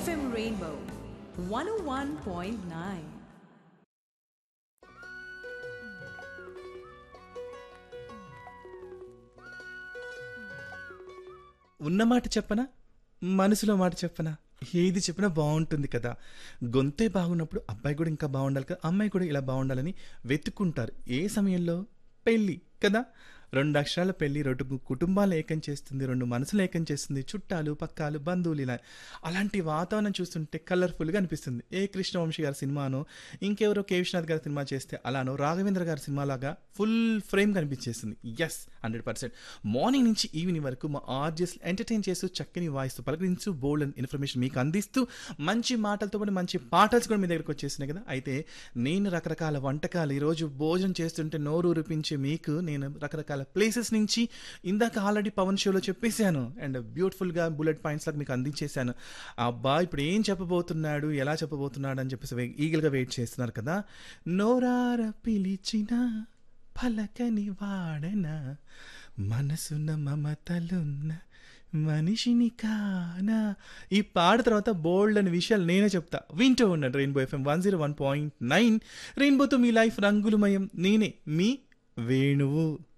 FM Rainbow 101.9. ఉన్న మాట చెప్పనా? మనసులో మాట చెప్పనా? ఏది చెప్పినా బావుంటుంది కదా! గొంతే బాగున్నప్పుడు అబ్బాయి కూడా ఇంకా బావుండాలి కదా! అమ్మాయి కూడా ఇలా బావుండాలని వెతుక్కుంటారు. ఏ సమయంలో? పెళ్లి కదా! 2 అక్షరాల పెళ్లి 2 కుటుంబాలు ఏకం చేస్తుంది. 2 మనసులు ఏకం చేస్తుంది. చుట్టాలు, పక్కాలు, బంధువులు ఇలా. అలాంటి వాతావరణం చూస్తుంటే కలర్‌ఫుల్‌గా అనిపిస్తుంది. ఏ కృష్ణవంశీ గారి సినిమానో, ఇంకెవరో కె. విశ్వనాథ్ గారి సినిమా చేస్తే అలానో, రాఘవేంద్ర గారి సినిమాలాగా ఫుల్ ఫ్రేమ్ కనిపించేస్తుంది. యెస్ 100%. మార్నింగ్ నుంచి ఈవినింగ్ వరకు మా ఆర్జెస్ ఎంటర్‌టైన్ చేస్తూ, చక్కని వాయిస్‌తో పలకరించు, బోల్డెన్ ఇన్ఫర్మేషన్ మీకు అందిస్తూ, మంచి మాటలతో పాటు మంచి పాటల్స్ కూడా మీ దగ్గరికి వచ్చేసినాయి కదా! అయితే నేను రకరకాల వంటకాలు ఈరోజు భోజనం చేస్తుంటే నోరు ఊరిపించే మీకు నేను రకరకాల ప్లేసెస్ నుంచి ఇందాక ఆల్రెడీ పవన్ షోలో చెప్పేశాను. అండ్ బ్యూటిఫుల్‌గా బుల్లెట్ పాయింట్స్ లాగా మీకు అందించేశాను. అబ్బా! ఇప్పుడు ఏం చెప్పబోతున్నాడు, ఎలా చెప్పబోతున్నాడు అని చెప్పేసి ఈగల్‌గా వెయిట్ చేస్తున్నారు కదా! నోరార పిలిచిన పలకని వాడనా, మనసున మమతలున్న మనిషిని కానా. ఈ పాట తర్వాత బోల్డ్ అనే విషయాలు నేనే చెప్తా. వింటూ ఉండండి రెయిన్బో ఎఫ్ఎం 101.9. రెయిన్బోతో మీ లైఫ్ రంగులమయం. నేనే మీ వేణువు.